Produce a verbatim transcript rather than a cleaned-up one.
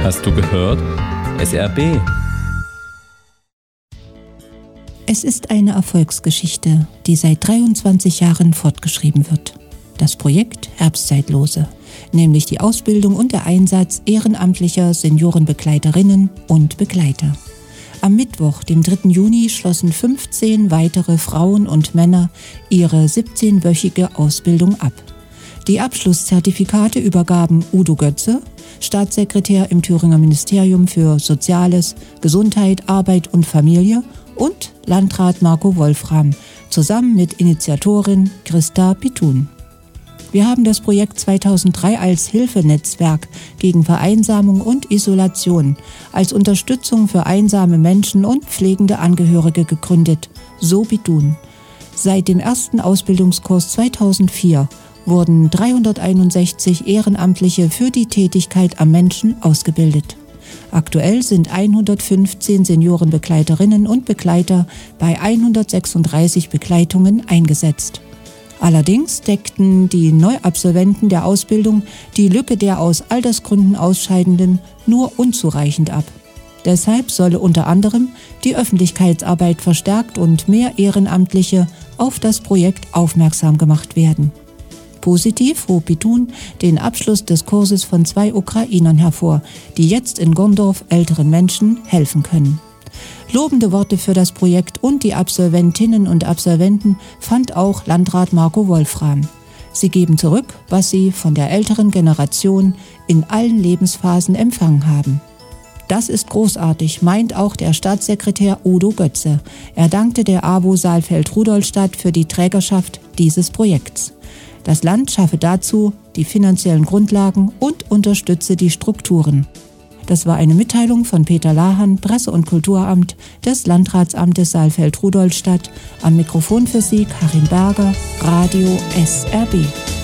Hast du gehört? S R B. Es ist eine Erfolgsgeschichte, die seit dreiundzwanzig Jahren fortgeschrieben wird. Das Projekt Herbstzeitlose, nämlich die Ausbildung und der Einsatz ehrenamtlicher Seniorenbegleiterinnen und Begleiter. Am Mittwoch, dem dritten Juni, schlossen fünfzehn weitere Frauen und Männer ihre siebzehnwöchige Ausbildung ab. Die Abschlusszertifikate übergaben Udo Götze, Staatssekretär im Thüringer Ministerium für Soziales, Gesundheit, Arbeit und Familie, und Landrat Marco Wolfram, zusammen mit Initiatorin Christa Pitun. Wir haben das Projekt zweitausenddrei als Hilfenetzwerk gegen Vereinsamung und Isolation, als Unterstützung für einsame Menschen und pflegende Angehörige gegründet, so Pitun. Seit dem ersten Ausbildungskurs zweitausendvier wurden dreihunderteinundsechzig Ehrenamtliche für die Tätigkeit am Menschen ausgebildet. Aktuell sind hundertfünfzehn Seniorenbegleiterinnen und Begleiter bei hundertsechsunddreißig Begleitungen eingesetzt. Allerdings deckten die Neuabsolventen der Ausbildung die Lücke der aus Altersgründen Ausscheidenden nur unzureichend ab. Deshalb solle unter anderem die Öffentlichkeitsarbeit verstärkt und mehr Ehrenamtliche auf das Projekt aufmerksam gemacht werden. Positiv hob Pitun den Abschluss des Kurses von zwei Ukrainern hervor, die jetzt in Gondorf älteren Menschen helfen können. Lobende Worte für das Projekt und die Absolventinnen und Absolventen fand auch Landrat Marco Wolfram. Sie geben zurück, was sie von der älteren Generation in allen Lebensphasen empfangen haben. Das ist großartig, meint auch der Staatssekretär Udo Götze. Er dankte der AWO Saalfeld-Rudolstadt für die Trägerschaft dieses Projekts. Das Land schaffe dazu die finanziellen Grundlagen und unterstütze die Strukturen. Das war eine Mitteilung von Peter Lahan, Presse- und Kulturamt des Landratsamtes Saalfeld-Rudolstadt. Am Mikrofon für Sie Karin Berger, Radio S R B.